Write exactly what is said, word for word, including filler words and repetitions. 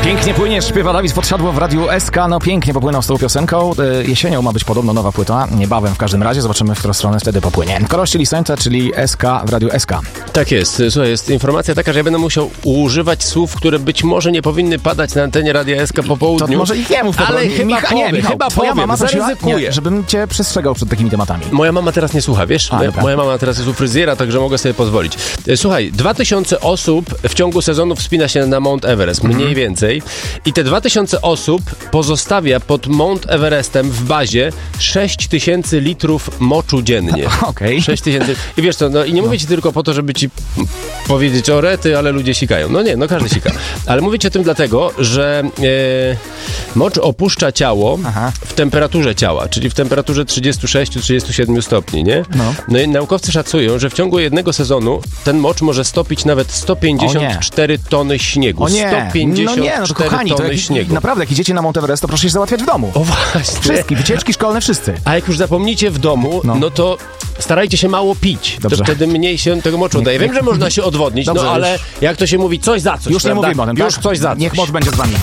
Pięknie płyniesz, śpiewa Dawid Podsiadło w Radiu S K. No pięknie popłynął z tą piosenką. Jesienią ma być podobno nowa płyta. Niebawem w każdym razie. Zobaczymy, w którą stronę wtedy popłynie. Korości Lisońce, czyli S K w Radiu S K. Tak jest. Słuchaj, jest informacja taka, że ja będę musiał używać słów, które być może nie powinny padać na antenie Radia S K po południu. To może ich nie mów. Ale chyba Micha, powiem, nie, Michał, chyba twoja powiem, mama zaryzykuję. Nie, żebym cię przestrzegał przed takimi tematami. Moja mama teraz nie słucha, wiesz? A, moja, dobra. moja mama teraz jest u fryzjera, także mogę sobie pozwolić. Słuchaj, dwa tysiące osób w ciągu sezonu wspina się na Mount Everest, mniej mm. więcej. I te dwa tysiące osób pozostawia pod Mount Everestem w bazie sześć tysięcy litrów moczu dziennie. Okej. Okay. sześć tysięcy. I wiesz co, no i nie mówię ci tylko po to, żeby ci powiedzieć o rety, ale ludzie sikają. No nie, no każdy sika. Ale mówię ci o tym dlatego, że e, mocz opuszcza ciało Aha. w temperaturze ciała, czyli w temperaturze trzydzieści sześć do trzydziestu siedmiu stopni, nie? No. no i naukowcy szacują, że w ciągu jednego sezonu ten mocz może stopić nawet sto pięćdziesiąt cztery tony śniegu. O nie. sto pięćdziesiąt cztery no nie, no to kochani, tony to jak, śniegu. Naprawdę, jak idziecie na Mount Everest, to proszę się załatwiać w domu. O właśnie. Wszystkie, wycieczki szkolne, wszyscy. A jak już zapomnicie w domu, no, no to starajcie się mało pić. Dobrze. To wtedy mniej się tego moczu daje. Wiem, że można się odwodnić, Dobrze, no ale już. jak to się mówi, coś za coś. Już prawda? nie mówimy o tym, Już tak? coś za coś. Niech moc będzie z wami.